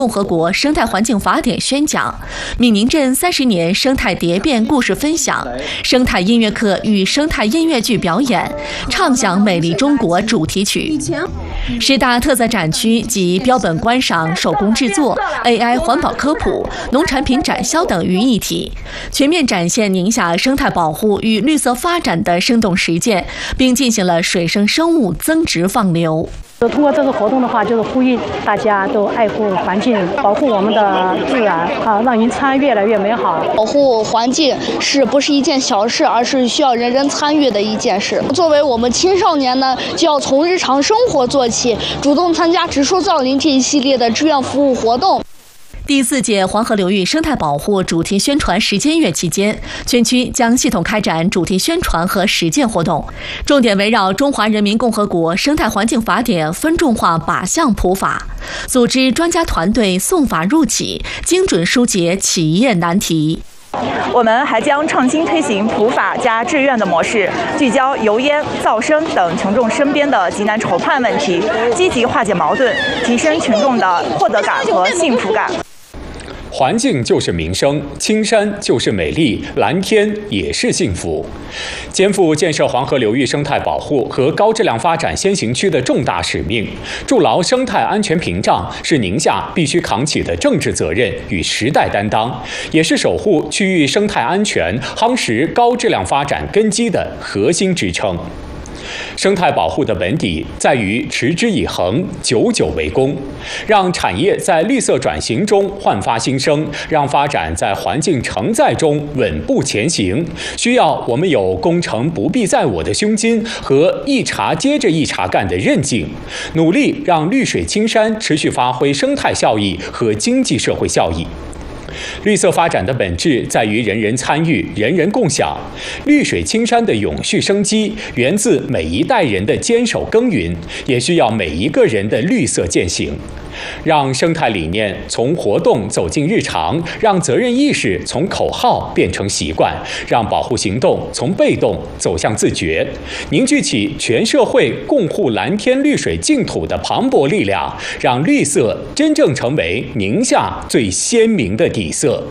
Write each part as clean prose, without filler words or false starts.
共和国生态环境法典宣讲、闽宁镇30年生态蝶变故事分享、生态音乐课与生态音乐剧表演，畅享美丽中国主题曲。10大特色展区及标本观赏、手工制作、AI 环保科普、农产品展销等于一体，全面展现宁夏生态保护与绿色发展的生动实践，并进行了水生生物增殖放流。 通过这个活动的话，就是呼吁大家都爱护环境，保护我们的自然让云川越来越美好。 保护环境不是一件小事，而是需要人人参与的一件事。作为我们青少年呢，就要从日常生活做起，主动参加植树造林这一系列的志愿服务活动。 第4届黄河流域生态保护主题宣传实践月期间，全区将系统开展主题宣传和实践活动，重点围绕《中华人民共和国生态环境法典》分众化靶向普法，组织专家团队送法入企，精准疏解企业难题。 我们还将创新推行普法加志愿的模式，聚焦油烟、噪声等群众身边的急难愁盼问题，积极化解矛盾，提升群众的获得感和幸福感。 环境就是民生，青山就是美丽，蓝天也是幸福。肩负建设黄河流域生态保护和高质量发展先行区的重大使命，筑牢生态安全屏障，是宁夏必须扛起的政治责任与时代担当，也是守护区域生态安全、夯实高质量发展根基的核心支撑。生态保护的本底在于持之以恒、久久为功，让产业在绿色转型中焕发新生，让发展在环境承载中稳步前行，需要我们有攻城不必在我的胸襟和一茬接着一茬干的韧劲，努力让绿水青山持续发挥生态效益和经济社会效益。绿色发展的本质在于人人参与、人人共享。绿水青山的永续生机源自每一代人的坚守耕耘，也需要每一个人的绿色践行。让生态理念从活动走进日常，让责任意识从口号变成习惯，让保护行动从被动走向自觉，凝聚起全社会共护蓝天绿水净土的磅礴力量，让绿色真正成为宁夏最鲜明的底色。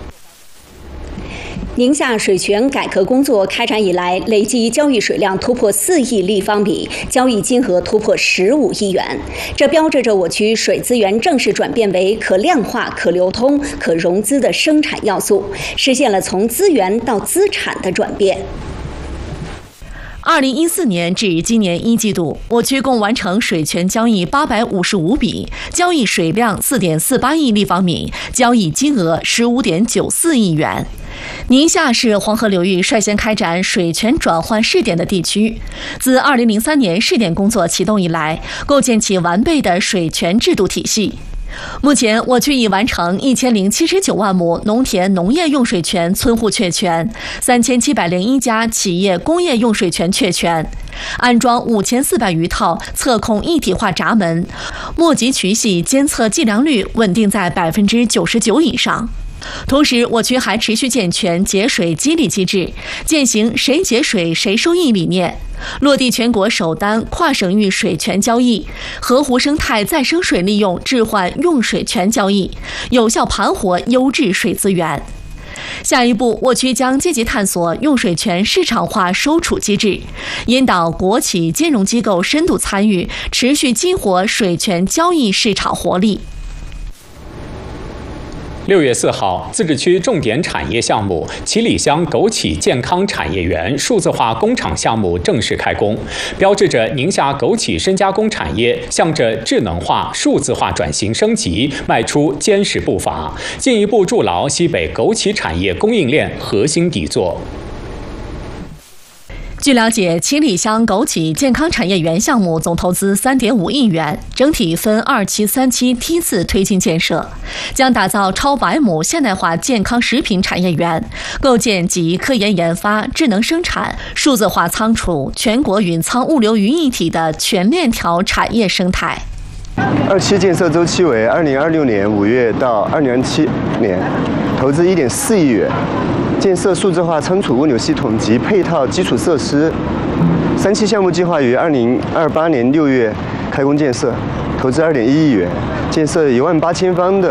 宁夏水权改革工作开展以来，累计交易水量突破4亿立方米，交易金额突破15亿元。这标志着我区水资源正式转变为可量化、可流通、可融资的生产要素，实现了从资源到资产的转变。 2014年至今年1季度，我区共完成水权交易855笔，交易水量4.48亿立方米，交易金额15.94亿元。宁夏是黄河流域率先开展水权转换试点的地区。自2003年试点工作启动以来，构建起完备的水权制度体系。目前，我区已完成1079万亩农田农业用水权村户确权，3701家企业工业用水权确权，安装5400余套测控一体化闸门，末级渠系监测计量率稳定在99%以上。同时，我区还持续健全节水激励机制，践行谁节水谁收益理念，落地全国首单跨省域水权交易，河湖生态再生水利用置换用水权交易，有效盘活优质水资源。下一步，我区将积极探索用水权市场化收储机制，引导国企金融机构深度参与，持续激活水权交易市场活力。 6月4号，自治区重点产业项目七里乡枸杞健康产业园数字化工厂项目正式开工，标志着宁夏枸杞深加工产业向着智能化、数字化转型升级迈出坚实步伐，进一步筑牢西北枸杞产业供应链核心底座。 据了解，七里乡枸杞健康产业园项目总投资3.5亿元，整体分2期、3期梯次推进建设，将打造超100亩现代化健康食品产业园，构建集科研研发、智能生产、数字化仓储、全国云仓物流于一体的全链条产业生态。 2期建设周期为2026年5月到2027年，投资1.4亿元。建设数字化仓储物流系统及配套基础设施。3期项目计划于2028年6月开工建设，投资2.1亿元，建设18000方的